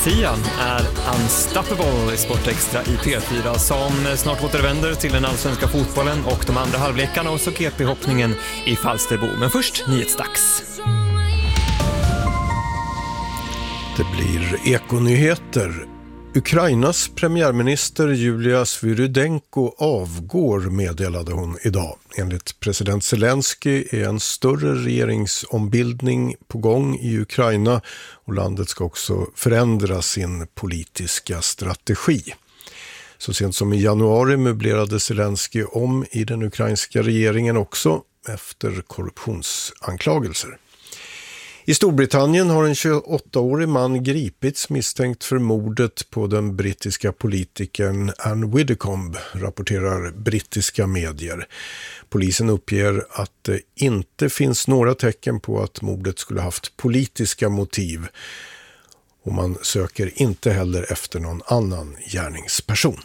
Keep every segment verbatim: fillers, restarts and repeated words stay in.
Sofia är unstoppable i Sportextra i P fyra som snart återvänder till den allsvenska fotbollen och de andra halvlekarna och så G P-hoppningen i Falsterbo. Men först nyhetsdags. Det blir ekonyheter. Ukrainas premiärminister Julia Svyrydenko avgår, meddelade hon idag. Enligt president Zelensky är en större regeringsombildning på gång i Ukraina och landet ska också förändra sin politiska strategi. Så sent som i januari möblerade Zelensky om i den ukrainska regeringen också efter korruptionsanklagelser. I Storbritannien har en tjugoåttaårig man gripits misstänkt för mordet på den brittiska politikern Anne Widdecombe, rapporterar brittiska medier. Polisen uppger att det inte finns några tecken på att mordet skulle haft politiska motiv och man söker inte heller efter någon annan gärningsperson.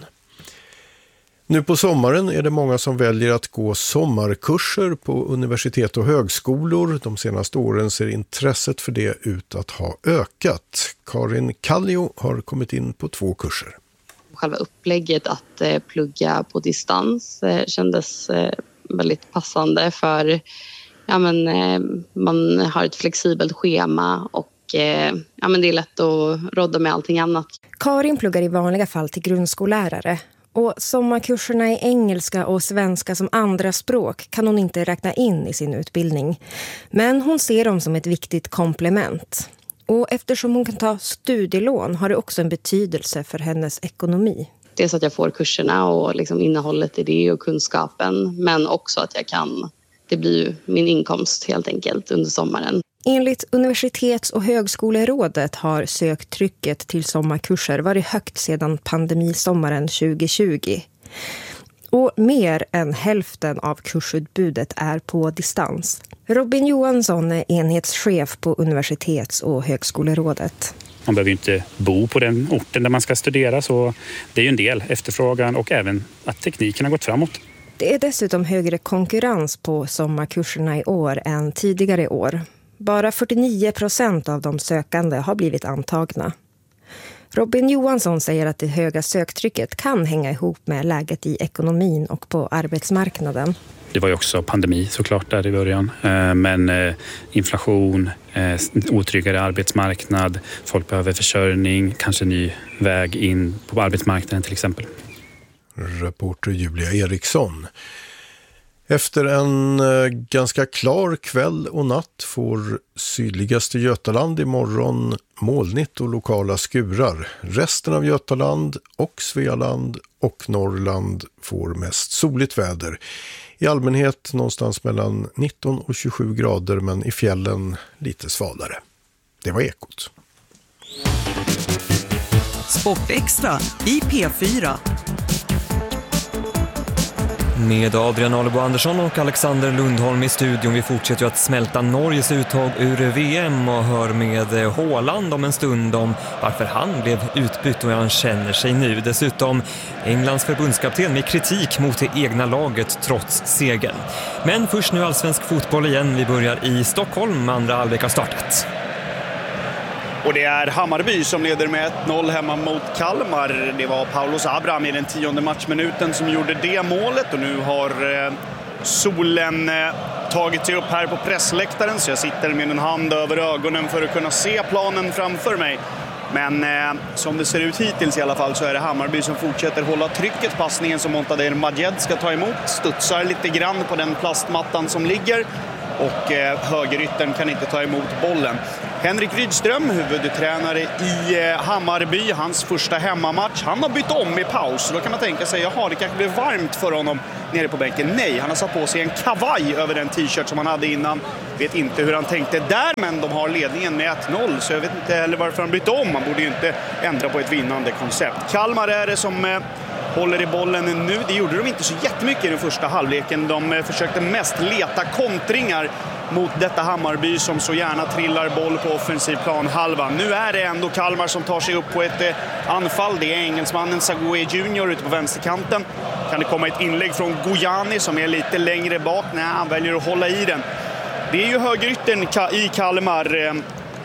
Nu på sommaren är det många som väljer att gå sommarkurser på universitet och högskolor. De senaste åren ser intresset för det ut att ha ökat. Karin Kallio har kommit in på två kurser. Själva upplägget att eh, plugga på distans eh, kändes eh, väldigt passande för ja, men, eh, man har ett flexibelt schema och eh, ja, men det är lätt att rodda med allting annat. Karin pluggar i vanliga fall till grundskollärare. Och sommarkurserna i engelska och svenska som andra språk kan hon inte räkna in i sin utbildning. Men hon ser dem som ett viktigt komplement. Och eftersom hon kan ta studielån har det också en betydelse för hennes ekonomi. Dels att jag får kurserna och liksom innehållet i det och kunskapen. Men också att jag kan, det blir ju min inkomst helt enkelt under sommaren. Enligt Universitets- och högskolerådet har söktrycket till sommarkurser varit högt sedan pandemisommaren tjugohundratjugo. Och mer än hälften av kursutbudet är på distans. Robin Johansson är enhetschef på Universitets- och högskolerådet. Man behöver ju inte bo på den orten där man ska studera, så det är ju en del efterfrågan och även att tekniken har gått framåt. Det är dessutom högre konkurrens på sommarkurserna i år än tidigare år. Bara fyrtionio procent av de sökande har blivit antagna. Robin Johansson säger att det höga söktrycket kan hänga ihop med läget i ekonomin och på arbetsmarknaden. Det var ju också pandemi såklart där i början. Men inflation, otryggare arbetsmarknad, folk behöver försörjning, kanske ny väg in på arbetsmarknaden till exempel. Reporter Julia Eriksson. Efter en ganska klar kväll och natt får sydligaste Götaland imorgon molnigt och lokala skurar. Resten av Götaland och Svealand och Norrland får mest soligt väder. I allmänhet någonstans mellan nitton och tjugosju grader, men i fjällen lite svalare. Det var Ekot. Sportextra i P fyra. Med Adrian Alebo Andersson och Alexander Lundholm i studion. Vi fortsätter ju att smälta Norges uttag ur V M och hör med Haaland om en stund om varför han blev utbytt och hur han känner sig nu. Dessutom Englands förbundskapten med kritik mot det egna laget trots segern. Men först nu allsvensk fotboll igen. Vi börjar i Stockholm, andra halvlek har startat. Och det är Hammarby som leder med ett noll hemma mot Kalmar. Det var Paulos Abraham i den tionde matchminuten som gjorde det målet. Och nu har eh, solen eh, tagit sig upp här på pressläktaren. Så jag sitter med en hand över ögonen för att kunna se planen framför mig. Men eh, som det ser ut hittills i alla fall så är det Hammarby som fortsätter hålla trycket. Passningen som Montadir Majed ska ta emot studsar lite grann på den plastmattan som ligger. Och eh, högeryttern kan inte ta emot bollen. Henrik Rydström, huvudtränare i eh, Hammarby, hans första hemmamatch. Han har bytt om i paus. Då kan man tänka sig, jaha, det kanske blir varmt för honom nere på bänken. Nej, han har satt på sig en kavaj över den t-shirt som han hade innan. Vet inte hur han tänkte där, men de har ledningen med ett noll. Så jag vet inte heller varför han bytt om. Man borde ju inte ändra på ett vinnande koncept. Kalmar är det som eh, håller i bollen nu. Det gjorde de inte så jättemycket i den första halvleken. De eh, försökte mest leta kontringar mot detta Hammarby som så gärna trillar boll på offensiv plan halva. Nu är det ändå Kalmar som tar sig upp på ett eh, anfall. Det är engelsmannen Sagoe junior ute på vänsterkanten. Kan det komma ett inlägg från Gojani som är lite längre bak? Nej, han väljer att hålla i den. Det är ju högeryttern i Kalmar.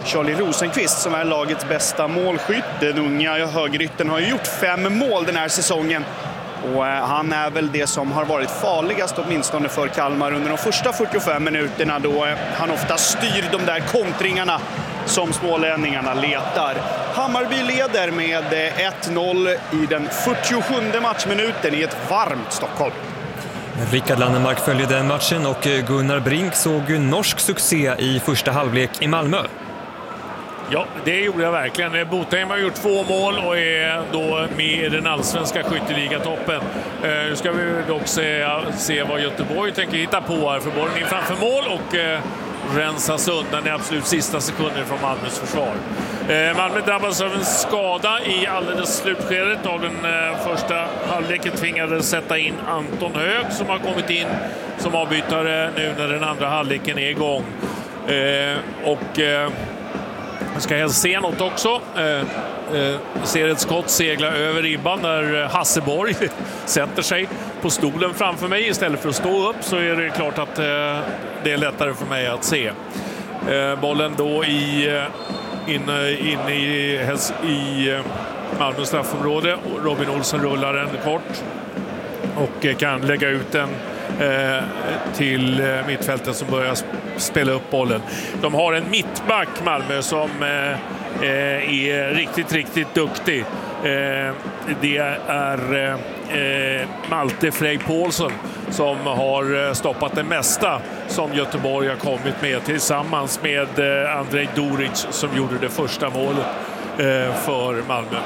Charlie Rosenqvist som är lagets bästa målskytt. Den unga högerytten har ju gjort fem mål den här säsongen. Och han är väl det som har varit farligast åtminstone för Kalmar under de första fyrtiofem minuterna då han ofta styr de där kontringarna som smålänningarna letar. Hammarby leder med ett noll i den fyrtiosjunde matchminuten i ett varmt Stockholm. Rickard Lannemark följer den matchen och Gunnar Brink såg ju norsk succé i första halvlek i Malmö. Ja, det gjorde jag verkligen. Botheim har gjort två mål och är då med i den allsvenska skytteligatoppen. Nu eh, ska vi dock se, se vad Göteborg tänker hitta på här, för bollen in framför mål och eh, rensas undan i absolut sista sekunder från Malmös försvar. Eh, Malmö drabbas av en skada i alldeles slutskedet av den eh, första halvleken. Tvingades sätta in Anton Hög som har kommit in som avbytare nu när den andra halvleken är igång. Eh, och... Eh, Jag ska helst se något också. Eh, eh, ser ett skott segla över ribban där Hasseborg sätter sig på stolen framför mig. Istället för att stå upp så är det klart att eh, det är lättare för mig att se. Eh, bollen då i, inne in i, i eh, Malmö straffområde. Robin Olsen rullar den kort och eh, kan lägga ut den Eh, till eh, mittfältet som börjar spela upp bollen. De har en mittback Malmö som eh, eh, är riktigt, riktigt duktig. Eh, det är eh, Malte Frey Paulsson som har stoppat det mesta som Göteborg har kommit med tillsammans med eh, Andrej Doric som gjorde det första målet eh, för Malmö.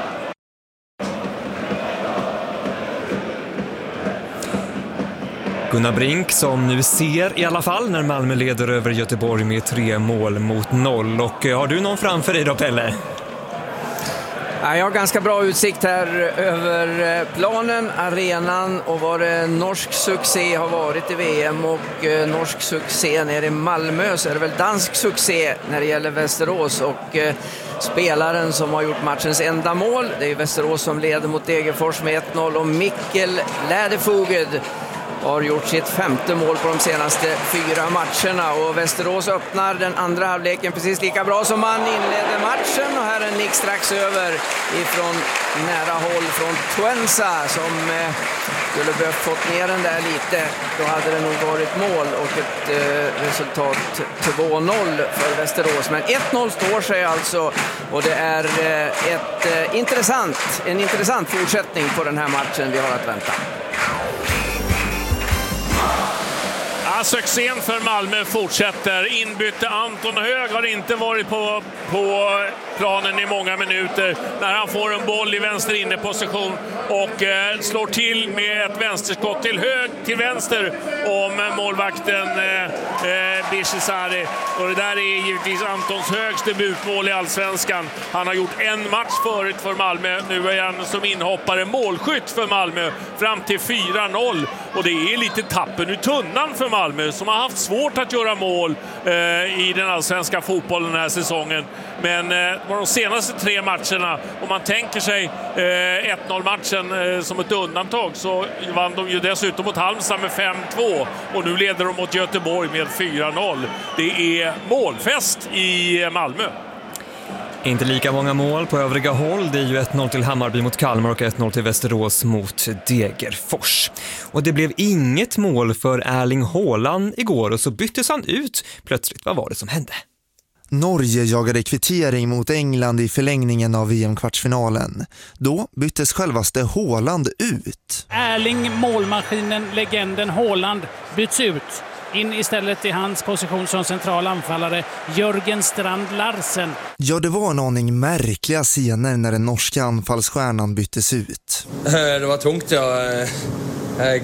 Gunnar Brink som nu ser i alla fall när Malmö leder över Göteborg med tre mål mot noll. Och har du någon framför dig då, Pelle? Jag har ganska bra utsikt här över planen, arenan och vad det norsk succé har varit i V M och norsk succé nere i Malmö, så är det väl dansk succé när det gäller Västerås. Och spelaren som har gjort matchens enda mål, det är Västerås som leder mot Degerfors med ett noll, och Mikkel Läderfoged har gjort sitt femte mål på de senaste fyra matcherna. Och Västerås öppnar den andra halvleken precis lika bra som man inledde matchen. Och här är en nick strax över ifrån nära håll från Twensa som eh, skulle behövt fått ner den där lite. Då hade det nog varit mål och ett eh, resultat två noll för Västerås. Men ett noll står sig alltså, och det är eh, ett, eh, intressant, en intressant fortsättning på den här matchen vi har att vänta. Succén för Malmö fortsätter. Inbytte Anton Hög har inte varit på, på planen i många minuter när han får en boll i vänster inneposition och eh, slår till med ett vänsterskott till hög till vänster om målvakten eh, eh, Bishisari. Och det där är givetvis Antons Högs debutmål i Allsvenskan. Han har gjort en match förut för Malmö. Nu är han som inhoppare målskytt för Malmö fram till fyra noll. Och det är lite tappen ur tunnan för Malmö som har haft svårt att göra mål eh, i den allsvenska fotbollen den här säsongen. Men eh, de senaste tre matcherna, om man tänker sig eh, ett noll matchen eh, som ett undantag, så vann de ju dessutom mot Halmstad med fem två och nu leder de mot Göteborg med fyra noll. Det är målfest i Malmö. Inte lika många mål på övriga håll. Det är ju ett noll till Hammarby mot Kalmar och ett noll till Västerås mot Degerfors. Och det blev inget mål för Erling Haaland igår och så byttes han ut. Plötsligt, vad var det som hände? Norge jagade kvittering mot England i förlängningen av V M-kvartsfinalen. Då byttes självaste Haaland ut. Erling, målmaskinen, legenden Haaland byts ut. In istället i hans position som central anfallare Jörgen Strand Larsen. Ja, det var en aning märkliga scener när den norska anfallsstjärnan byttes ut. Det var tungt, ja. Jag,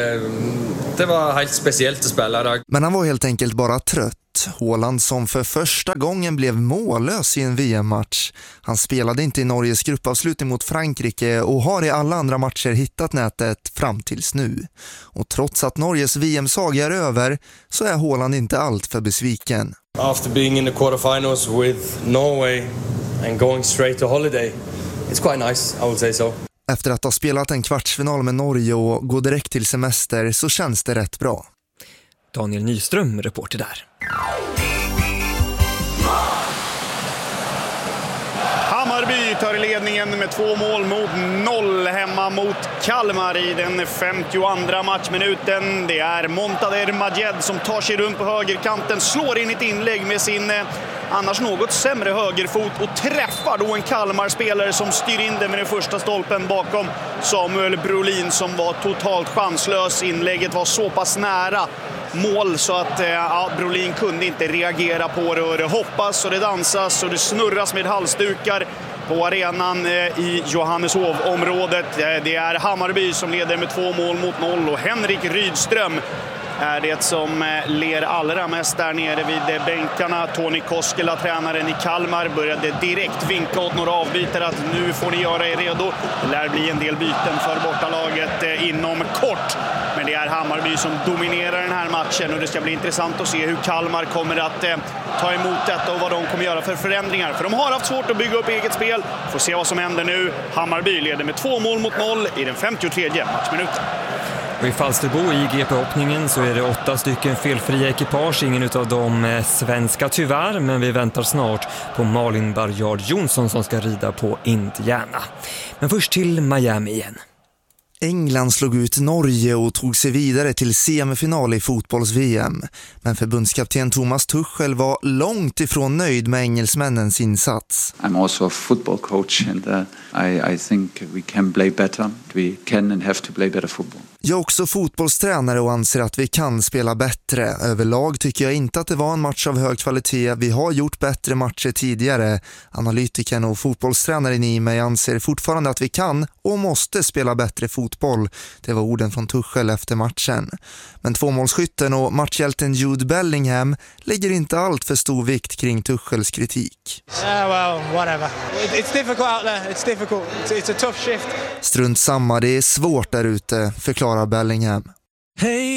det var helt speciellt att spela idag. Men han var helt enkelt bara trött. Haaland som för första gången blev mållös i en V M-match. Han spelade inte i Norges gruppavslutning mot Frankrike och har i alla andra matcher hittat nätet fram tills nu. Och trots att Norges V M-saga är över så är Haaland inte allt för besviken. After being in the quarterfinals with Norway and going straight to holiday, it's quite nice, I would say so. Efter att ha spelat en kvartsfinal med Norge och gå direkt till semester så känns det rätt bra. Daniel Nyström, reporter där. Hammarby tar ledningen med två mål mot noll hemma mot Kalmar i den femtioandra matchminuten. Det är Montader Majed som tar sig runt på högerkanten, slår in ett inlägg med sin eh, annars något sämre högerfot och träffar då en Kalmar-spelare som styr in det med den första stolpen bakom Samuel Brolin som var totalt chanslös. Inlägget var så pass nära mål så att ja, Brolin kunde inte reagera på det, och det hoppas och det dansas och det snurras med halsdukar på arenan i Johanneshov-området. Det är Hammarby som leder med två mål mot noll, och Henrik Rydström är det som ler allra mest där nere vid bänkarna. Toni Koskela, tränaren i Kalmar, började direkt vinka åt några avbytare att nu får ni göra er redo. Det lär bli en del byten för bortalaget inom kort. Men det är Hammarby som dominerar den här matchen, och det ska bli intressant att se hur Kalmar kommer att eh, ta emot detta och vad de kommer göra för förändringar. För de har haft svårt att bygga upp eget spel. Får se vad som händer nu. Hammarby leder med två mål mot noll i den femtiotredje matchminuten. Och i Falsterbo i G P-hoppningen så är det åtta stycken felfria ekipage. Ingen utav dem är svenska tyvärr, men vi väntar snart på Malin Barjard Jonsson som ska rida på Indiana. Men först till Miami igen. England slog ut Norge och tog sig vidare till semifinal i fotbolls-V M. Men förbundskapten Thomas Tuchel var långt ifrån nöjd med engelsmännens insats. I'm also a football coach and uh, I, I think we can play better. We can and have to play better football. Jag är också fotbollstränare och anser att vi kan spela bättre. Överlag tycker jag inte att det var en match av hög kvalitet. Vi har gjort bättre matcher tidigare. Analytikern och fotbollstränaren i mig anser fortfarande att vi kan och måste spela bättre fotboll. Det var orden från Tuchel efter matchen. Men tvåmålsskytten och matchhjälten Jude Bellingham lägger inte allt för stor vikt kring Tuchels kritik. Yeah, well, whatever. It's difficult out there. It's difficult. It's, it's a tough shift. Strunt samma, det är svårt där ute, förklarar Bellingham. Hey.